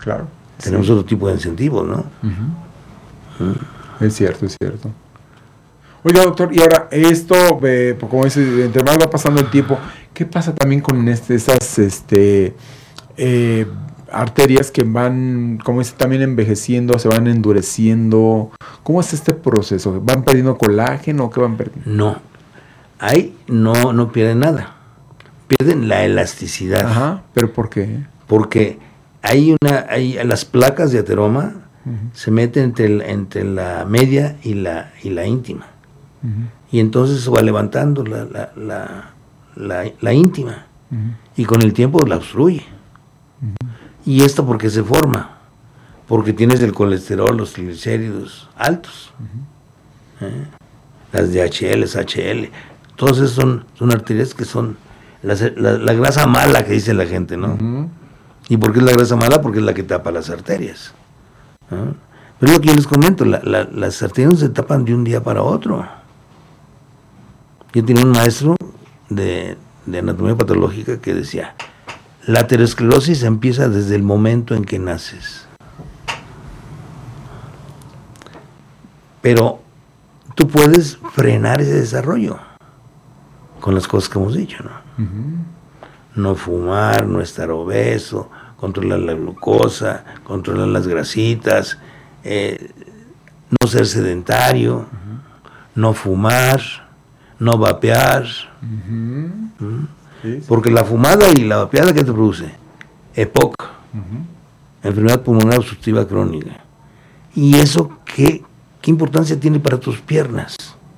Claro. Tenemos otro tipo de incentivos, ¿no? Es cierto. Oiga, doctor, y ahora esto, como dice, entre más va pasando el tiempo, ¿qué pasa también con esas arterias que van, como dice, también envejeciendo, se van endureciendo? ¿Cómo es este proceso? ¿Van perdiendo colágeno o qué van perdiendo? No, ahí no pierden nada, pierden la elasticidad. Ajá, ¿pero por qué? Porque las placas de ateroma se meten entre la media y la íntima. Y entonces se va levantando la íntima. Y con el tiempo la obstruye. ¿Y esto por qué se forma? Porque tienes el colesterol, los triglicéridos altos. Las DHL, HL. Todas esas son arterias que son la grasa mala que dice la gente, ¿no? ¿Y por qué es la grasa mala? Porque es la que tapa las arterias. Pero es lo que yo les comento, las arterias no se tapan de un día para otro. Yo tenía un maestro de anatomía patológica que decía, la aterosclerosis empieza desde el momento en que naces. Pero tú puedes frenar ese desarrollo con las cosas que hemos dicho, ¿no? No fumar, no estar obeso, controlar la glucosa, controlar las grasitas, no ser sedentario, no fumar, no vapear. Sí. Porque la fumada y la vapeada, ¿qué te produce? EPOC, enfermedad pulmonar obstructiva crónica. ¿Y eso qué importancia tiene para tus piernas?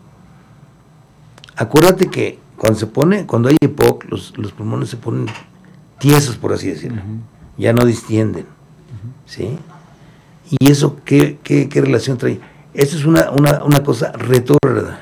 Acuérdate que cuando hay EPOC, los pulmones se ponen tiesos, por así decirlo. Ya no distienden. ¿Sí? ¿Y eso qué relación trae? Esto es una cosa retrógrada.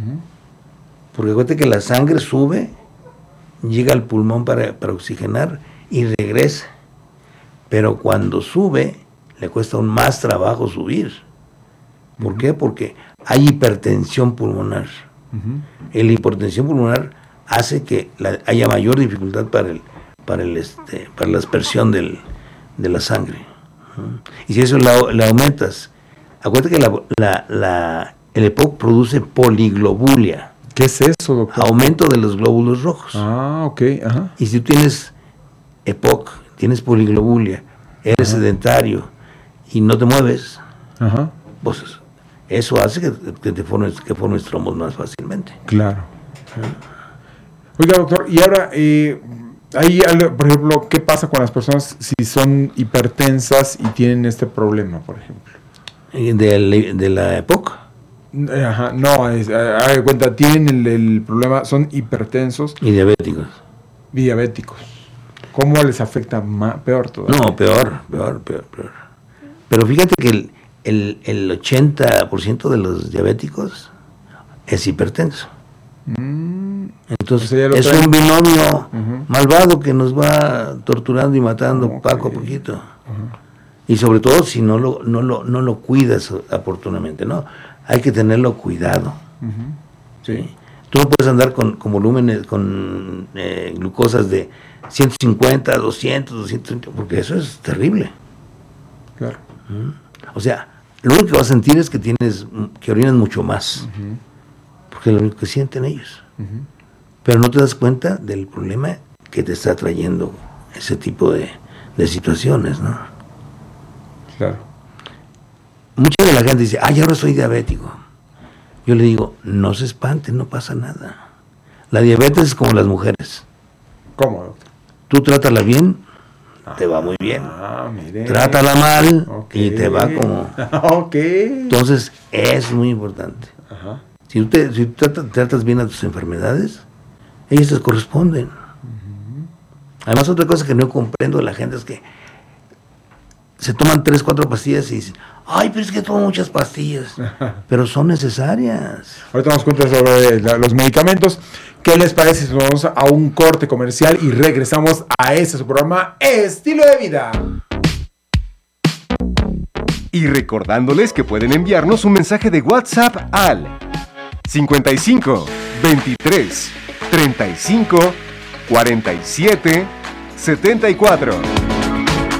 Porque acuérdate que la sangre sube, llega al pulmón para oxigenar y regresa. Pero cuando sube, le cuesta aún más trabajo subir. ¿Por qué? Porque hay hipertensión pulmonar. La hipertensión pulmonar hace que haya mayor dificultad para la aspersión de la sangre. Y si eso le aumentas, acuérdate que el EPOC produce poliglobulia. ¿Qué es eso, doctor? Aumento de los glóbulos rojos. Ok, ajá. Y si tú tienes EPOC, tienes poliglobulia, eres sedentario y no te mueves, pues eso hace que formes trombos más fácilmente. Claro. Oiga, doctor, y ahora, por ejemplo, ¿qué pasa con las personas si son hipertensas y tienen este problema, por ejemplo? ¿De la EPOC? Ajá, no, cuenta, tienen el problema, son hipertensos. Y diabéticos. Y diabéticos. ¿Cómo les afecta peor todavía? No, peor. Pero fíjate que el 80% de los diabéticos es hipertenso. Entonces es un binomio malvado que nos va torturando y matando poco a poquito. Y sobre todo si no lo cuidas oportunamente, ¿no? Hay que tenerlo cuidado. ¿Sí? Tú no puedes andar con volúmenes, con glucosas de 150, 200, 230, porque eso es terrible. Claro. O sea, lo único que vas a sentir es que orinas mucho más. Porque es lo único que sienten ellos. Pero no te das cuenta del problema que te está trayendo ese tipo de situaciones, ¿no? Claro. Mucha de la gente dice, ahora soy diabético. Yo le digo, no se espanten, no pasa nada. La diabetes es como las mujeres. ¿Cómo, doctor? Tú trátala bien, te va muy bien. Mire. Trátala mal y te va como... Entonces, es muy importante. Si tú tratas bien a tus enfermedades, ellas te corresponden. Además, otra cosa que no comprendo de la gente es que se toman 3, 4 pastillas y dicen, pero es que tomo muchas pastillas. Pero son necesarias. Ahorita nos cuentas sobre los medicamentos. ¿Qué les parece si nos vamos a un corte comercial y regresamos a su programa Estilo de Vida? Y recordándoles que pueden enviarnos un mensaje de WhatsApp al 55 23 35 47 74.